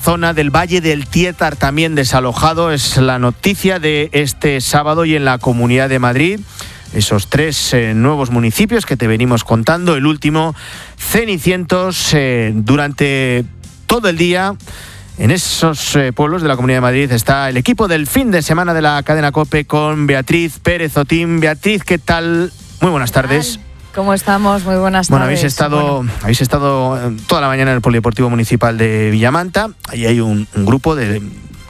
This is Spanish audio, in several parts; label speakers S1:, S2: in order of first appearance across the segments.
S1: zona del Valle del Tietar también desalojado. Es la noticia de este sábado y en la Comunidad de Madrid. Esos 3 nuevos municipios que te venimos contando. El último, Cenicientos, durante todo el día. En esos pueblos de la Comunidad de Madrid está el equipo del fin de semana de la cadena COPE con Beatriz Pérez Otín. Beatriz, ¿qué tal? Muy buenas tardes.
S2: ¿Cómo estamos? Muy buenas tardes.
S1: Bueno, habéis estado toda la mañana en el Polideportivo Municipal de Villamanta. Ahí hay un grupo de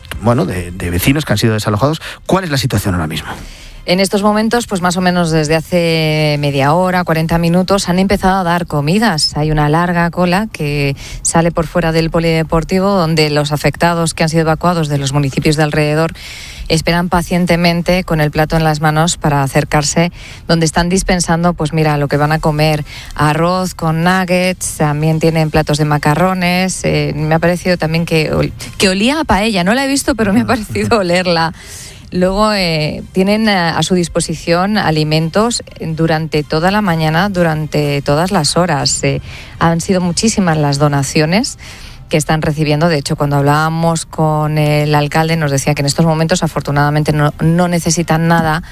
S1: vecinos que han sido desalojados. ¿Cuál es la situación ahora mismo?
S2: En estos momentos, pues más o menos desde hace media hora, 40 minutos, han empezado a dar comidas. Hay una larga cola que sale por fuera del polideportivo, donde los afectados que han sido evacuados de los municipios de alrededor esperan pacientemente con el plato en las manos para acercarse, donde están dispensando, pues mira, lo que van a comer: arroz con nuggets, también tienen platos de macarrones. Me ha parecido también que olía a paella, no la he visto, pero me ha parecido olerla. Luego tienen a su disposición alimentos durante toda la mañana, durante todas las horas. Han sido muchísimas las donaciones que están recibiendo. De hecho, cuando hablábamos con el alcalde nos decía que en estos momentos afortunadamente no necesitan nada.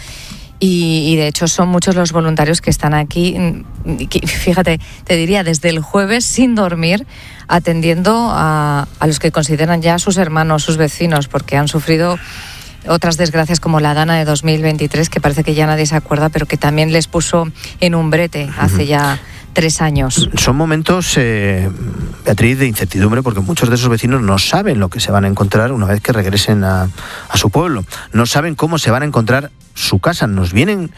S2: Y de hecho son muchos los voluntarios que están aquí, fíjate, te diría desde el jueves sin dormir, atendiendo a los que consideran ya sus hermanos, sus vecinos, porque han sufrido otras desgracias como la Dana de 2023, que parece que ya nadie se acuerda, pero que también les puso en un brete hace ya 3 años.
S1: Son momentos, Beatriz, de incertidumbre, porque muchos de esos vecinos no saben lo que se van a encontrar una vez que regresen a su pueblo. No saben cómo se van a encontrar su casa. Nos vienen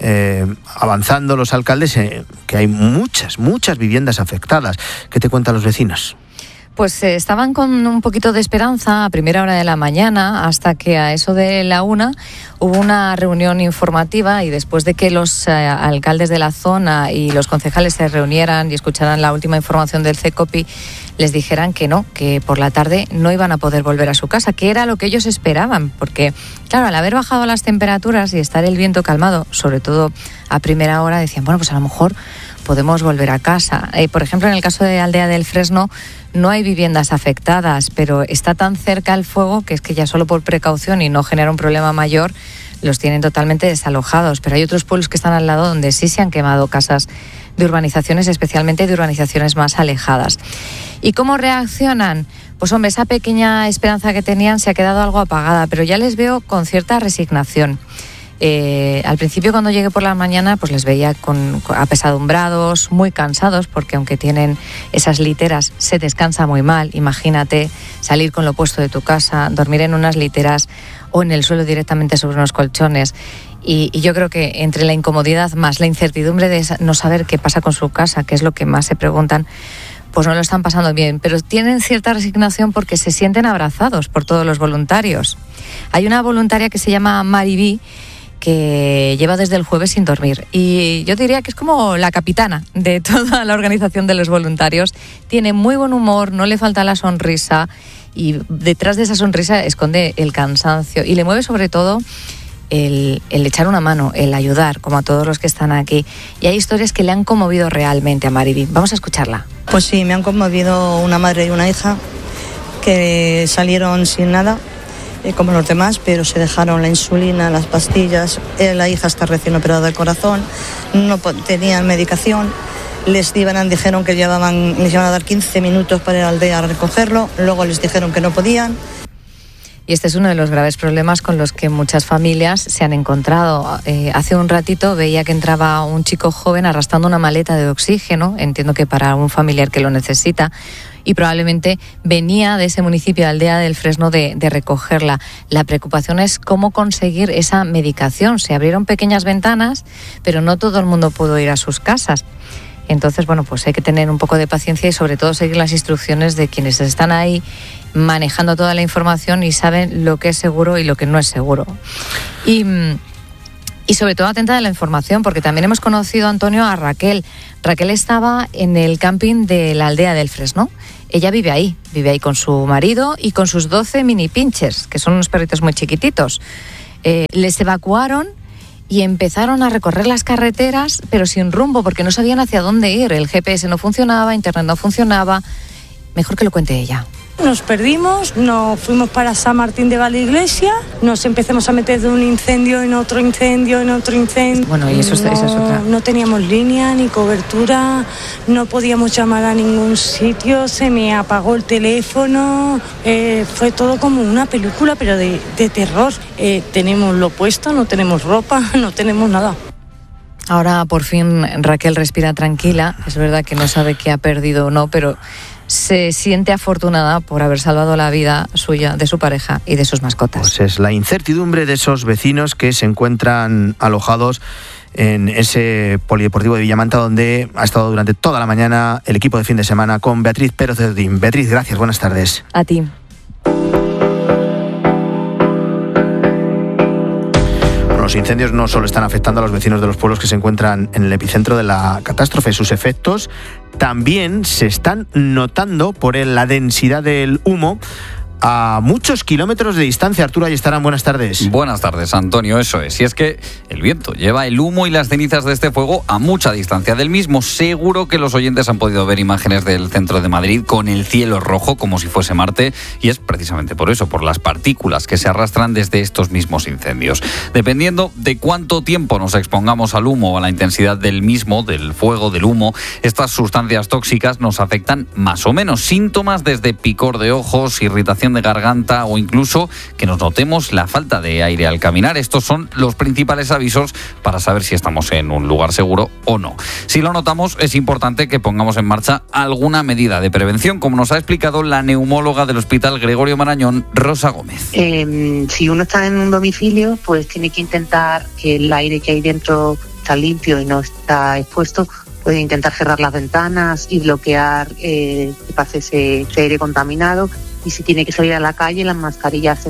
S1: avanzando los alcaldes que hay muchas viviendas afectadas. ¿Qué te cuentan los vecinos?
S2: Pues estaban con un poquito de esperanza a primera hora de la mañana, hasta que a eso de la 1 hubo una reunión informativa, y después de que los alcaldes de la zona y los concejales se reunieran y escucharan la última información del CECOPI, les dijeran que no, que por la tarde no iban a poder volver a su casa, que era lo que ellos esperaban, porque claro, al haber bajado las temperaturas y estar el viento calmado, sobre todo a primera hora, decían, bueno, pues a lo mejor podemos volver a casa. Por ejemplo, en el caso de Aldea del Fresno no hay viviendas afectadas, pero está tan cerca el fuego que es que ya solo por precaución y no genera un problema mayor, los tienen totalmente desalojados. Pero hay otros pueblos que están al lado donde sí se han quemado casas de urbanizaciones, especialmente de urbanizaciones más alejadas. ¿Y cómo reaccionan? Pues hombre, esa pequeña esperanza que tenían se ha quedado algo apagada, pero ya les veo con cierta resignación. Al principio, cuando llegué por la mañana, pues les veía apesadumbrados, muy cansados, porque aunque tienen esas literas, se descansa muy mal. Imagínate salir con lo opuesto de tu casa, dormir en unas literas o en el suelo directamente sobre unos colchones. Y yo creo que entre la incomodidad más la incertidumbre de no saber qué pasa con su casa, que es lo que más se preguntan, pues no lo están pasando bien, pero tienen cierta resignación porque se sienten abrazados por todos los voluntarios. Hay una voluntaria que se llama Maribí, que lleva desde el jueves sin dormir, y yo diría que es como la capitana de toda la organización de los voluntarios. Tiene muy buen humor, no le falta la sonrisa, y detrás de esa sonrisa esconde el cansancio, y le mueve sobre todo el echar una mano, el ayudar, como a todos los que están aquí. Y hay historias que le han conmovido realmente a Maribí. Vamos a escucharla.
S3: Pues sí, me han conmovido una madre y una hija que salieron sin nada, como los demás, pero se dejaron la insulina, las pastillas. La hija está recién operada del corazón, no tenían medicación. Les dijeron que les iban a dar 15 minutos para ir a la aldea a recogerlo, luego les dijeron que no podían.
S2: Y este es uno de los graves problemas con los que muchas familias se han encontrado. Hace un ratito veía que entraba un chico joven arrastrando una maleta de oxígeno, entiendo que para un familiar que lo necesita, y probablemente venía de ese municipio de Aldea del Fresno de recogerla. La preocupación es cómo conseguir esa medicación. Se abrieron pequeñas ventanas, pero no todo el mundo pudo ir a sus casas. Entonces, bueno, pues hay que tener un poco de paciencia y sobre todo seguir las instrucciones de quienes están ahí manejando toda la información y saben lo que es seguro y lo que no es seguro. Y sobre todo atenta de la información, porque también hemos conocido, Antonio, a Raquel. Raquel estaba en el camping de la Aldea del Fresno. Ella vive ahí con su marido y con sus 12 mini pinchers, que son unos perritos muy chiquititos. Les evacuaron y empezaron a recorrer las carreteras, pero sin rumbo, porque no sabían hacia dónde ir. El GPS no funcionaba, Internet no funcionaba. Mejor que lo cuente ella.
S4: Nos perdimos, nos fuimos para San Martín de Valdeiglesia, nos empezamos a meter de un incendio en otro incendio, en otro incendio.
S2: Bueno, y esa es otra.
S4: No teníamos línea ni cobertura, no podíamos llamar a ningún sitio, se me apagó el teléfono, fue todo como una película, pero de terror. Tenemos lo puesto, no tenemos ropa, no tenemos nada.
S2: Ahora por fin Raquel respira tranquila, es verdad que no sabe qué ha perdido o no, pero se siente afortunada por haber salvado la vida suya, de su pareja y de sus mascotas.
S1: Pues es la incertidumbre de esos vecinos que se encuentran alojados en ese polideportivo de Villamanta, donde ha estado durante toda la mañana el equipo de fin de semana con Beatriz Pérez Cerdín. Beatriz, gracias, buenas tardes.
S2: A ti.
S1: Los incendios no solo están afectando a los vecinos de los pueblos que se encuentran en el epicentro de la catástrofe, sus efectos también se están notando por la densidad del humo a muchos kilómetros de distancia. Arturo Ayestarán, buenas tardes.
S5: Buenas tardes, Antonio, eso es. Y es que el viento lleva el humo y las cenizas de este fuego a mucha distancia del mismo. Seguro que los oyentes han podido ver imágenes del centro de Madrid con el cielo rojo como si fuese Marte, y es precisamente por eso, por las partículas que se arrastran desde estos mismos incendios. Dependiendo de cuánto tiempo nos expongamos al humo o a la intensidad del mismo, del fuego, del humo, estas sustancias tóxicas nos afectan más o menos. Síntomas desde picor de ojos, irritación de garganta o incluso que nos notemos la falta de aire al caminar. Estos son los principales avisos para saber si estamos en un lugar seguro o no. Si lo notamos, es importante que pongamos en marcha alguna medida de prevención, como nos ha explicado la neumóloga del Hospital Gregorio Marañón, Rosa Gómez.
S6: Si uno está en un domicilio, pues tiene que intentar que el aire que hay dentro está limpio y no está expuesto. Puede intentar cerrar las ventanas y bloquear que pase ese aire contaminado. Y si tiene que salir a la calle, las mascarillas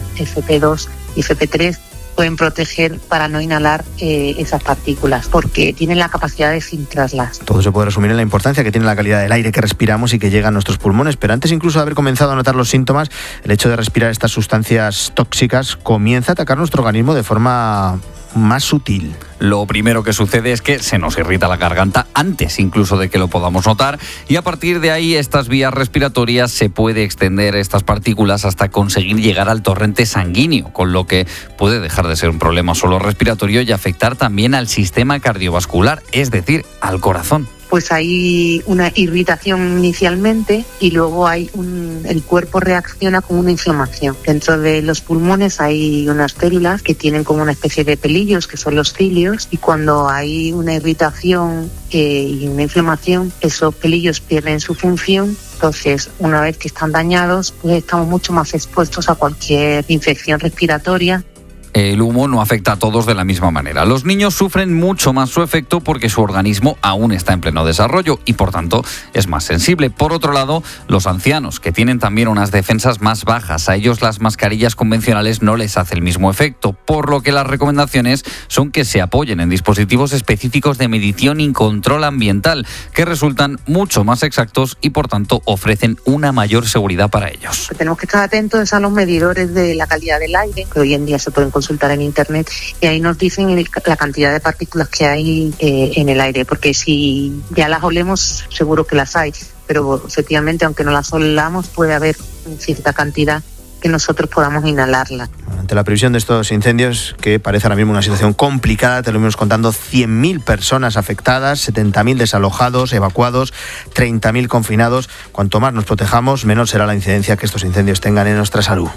S6: FP2 y FP3 pueden proteger para no inhalar esas partículas, porque tienen la capacidad de filtrarlas.
S1: Todo se puede resumir en la importancia que tiene la calidad del aire que respiramos y que llega a nuestros pulmones. Pero antes incluso de haber comenzado a notar los síntomas, el hecho de respirar estas sustancias tóxicas comienza a atacar nuestro organismo de forma más sutil.
S5: Lo primero que sucede es que se nos irrita la garganta antes incluso de que lo podamos notar, y a partir de ahí estas vías respiratorias se puede extender estas partículas hasta conseguir llegar al torrente sanguíneo, con lo que puede dejar de ser un problema solo respiratorio y afectar también al sistema cardiovascular, es decir, al corazón.
S6: Pues hay una irritación inicialmente y luego el cuerpo reacciona con una inflamación. Dentro de los pulmones hay unas células que tienen como una especie de pelillos, que son los cilios, y cuando hay una irritación y una inflamación, esos pelillos pierden su función. Entonces, una vez que están dañados, pues estamos mucho más expuestos a cualquier infección respiratoria.
S5: El humo no afecta a todos de la misma manera. Los niños sufren mucho más su efecto porque su organismo aún está en pleno desarrollo y por tanto es más sensible. Por otro lado, los ancianos, que tienen también unas defensas más bajas, a ellos las mascarillas convencionales no les hace el mismo efecto, por lo que las recomendaciones son que se apoyen en dispositivos específicos de medición y control ambiental, que resultan mucho más exactos y por tanto ofrecen una mayor seguridad para ellos.
S6: Tenemos que estar atentos a los medidores de la calidad del aire, que hoy en día se pueden consultar en internet, y ahí nos dicen la cantidad de partículas que hay en el aire, porque si ya las olemos seguro que las hay, pero efectivamente aunque no las olamos puede haber cierta cantidad que nosotros podamos inhalarla.
S1: Ante la previsión de estos incendios, que parece ahora mismo una situación complicada, te lo vimos contando, 100.000 personas afectadas, 70.000 desalojados, evacuados, 30.000 confinados. Cuanto más nos protejamos, menor será la incidencia que estos incendios tengan en nuestra salud.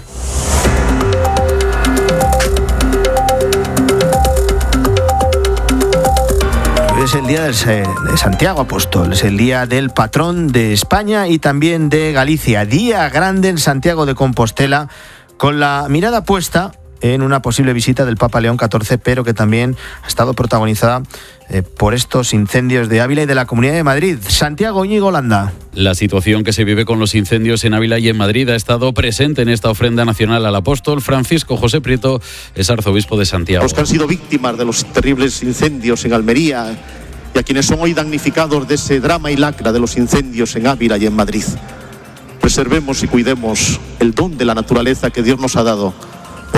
S1: Es el día de Santiago Apóstol, es el día del patrón de España y también de Galicia. Día grande en Santiago de Compostela, con la mirada puesta en una posible visita del Papa León XIV, pero que también ha estado protagonizada por estos incendios de Ávila y de la Comunidad de Madrid. Santiago, Íñigo Landa.
S7: La situación que se vive con los incendios en Ávila y en Madrid ha estado presente en esta ofrenda nacional al apóstol. Francisco José Prieto es arzobispo de Santiago.
S8: Los que han sido víctimas de los terribles incendios en Almería y a quienes son hoy damnificados de ese drama y lacra de los incendios en Ávila y en Madrid. Preservemos y cuidemos el don de la naturaleza que Dios nos ha dado,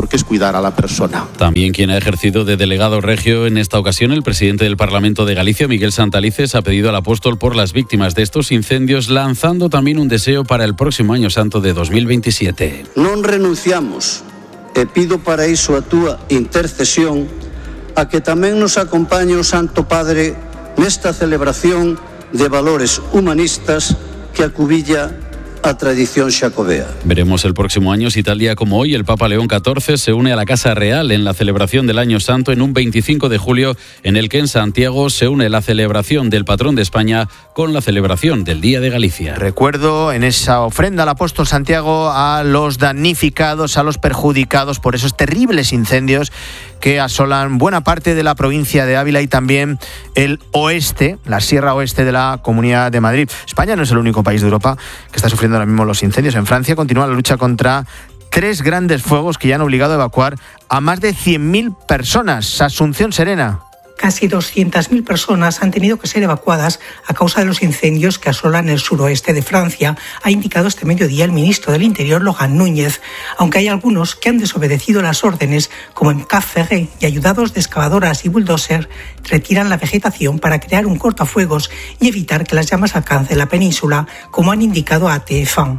S8: porque es cuidar a la persona.
S7: También quien ha ejercido de delegado regio en esta ocasión, el presidente del Parlamento de Galicia, Miguel Santalices, ha pedido al apóstol por las víctimas de estos incendios, lanzando también un deseo para el próximo Año Santo de 2027.
S9: Non renunciamos e pido para iso a túa intercesión a que tamén nos acompañe o Santo Padre nesta celebración de valores humanistas que acubilla a tradición xacobea.
S7: Veremos el próximo año si tal día como hoy el Papa León XIV se une a la Casa Real en la celebración del Año Santo en un 25 de julio en el que en Santiago se une la celebración del patrón de España con la celebración del Día de Galicia.
S1: Recuerdo en esa ofrenda al apóstol Santiago a los damnificados, a los perjudicados por esos terribles incendios que asolan buena parte de la provincia de Ávila y también el oeste, la Sierra Oeste de la Comunidad de Madrid. España no es el único país de Europa que está sufriendo ahora mismo los incendios. En Francia continúa la lucha contra 3 grandes fuegos que ya han obligado a evacuar a más de 100.000 personas. Asunción Serena.
S10: Casi 200.000 personas han tenido que ser evacuadas a causa de los incendios que asolan el suroeste de Francia, ha indicado este mediodía el ministro del Interior, Laurent Núñez, aunque hay algunos que han desobedecido las órdenes, como en Cap Ferret, y ayudados de excavadoras y bulldozer, retiran la vegetación para crear un cortafuegos y evitar que las llamas alcancen la península, como han indicado a TF1.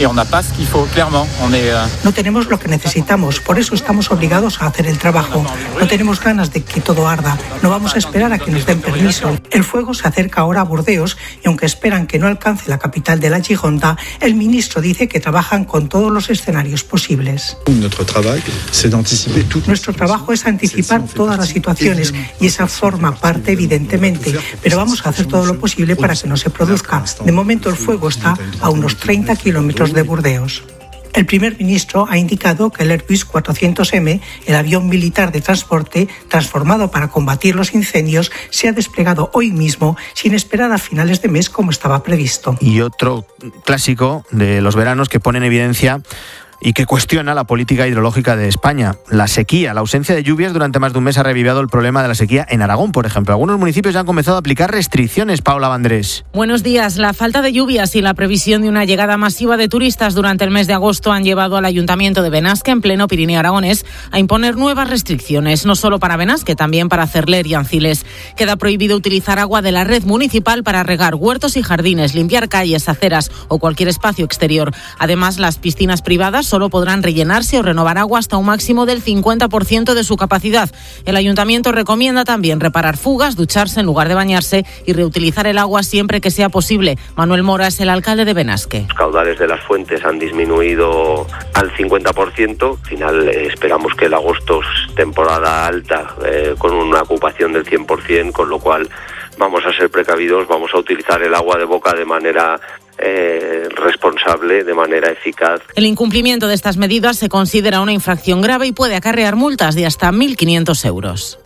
S10: No tenemos lo que necesitamos, por eso estamos obligados a hacer el trabajo. No tenemos ganas de que todo arda. No vamos a esperar a que nos den permiso. El fuego se acerca ahora a Burdeos y aunque esperan que no alcance la capital de la Gironda, el ministro dice que trabajan con todos los escenarios posibles. Nuestro trabajo es anticipar todas las situaciones y esa forma parte evidentemente, pero vamos a hacer todo lo posible para que no se produzca. De momento el fuego está a unos 30 kilómetros de Burdeos. El primer ministro ha indicado que el Airbus 400M, el avión militar de transporte transformado para combatir los incendios, se ha desplegado hoy mismo sin esperar a finales de mes como estaba previsto.
S1: Y otro clásico de los veranos que pone en evidencia y que cuestiona la política hidrológica de España. La sequía, la ausencia de lluvias durante más de un mes ha revivido el problema de la sequía en Aragón, por ejemplo. Algunos municipios ya han comenzado a aplicar restricciones. Paula Vandrés.
S11: Buenos días. La falta de lluvias y la previsión de una llegada masiva de turistas durante el mes de agosto han llevado al Ayuntamiento de Benasque, en pleno Pirineo aragonés, a imponer nuevas restricciones, no solo para Benasque, también para Cerler y Anciles. Queda prohibido utilizar agua de la red municipal para regar huertos y jardines, limpiar calles, aceras o cualquier espacio exterior. Además, las piscinas privadas solo podrán rellenarse o renovar agua hasta un máximo del 50% de su capacidad. El Ayuntamiento recomienda también reparar fugas, ducharse en lugar de bañarse y reutilizar el agua siempre que sea posible. Manuel Mora es el alcalde de Benasque.
S12: Los caudales de las fuentes han disminuido al 50%. Al final esperamos que el agosto es temporada alta con una ocupación del 100%, con lo cual vamos a ser precavidos, vamos a utilizar el agua de boca de manera responsable, de manera eficaz.
S11: El incumplimiento de estas medidas se considera una infracción grave y puede acarrear multas de hasta 1.500 euros.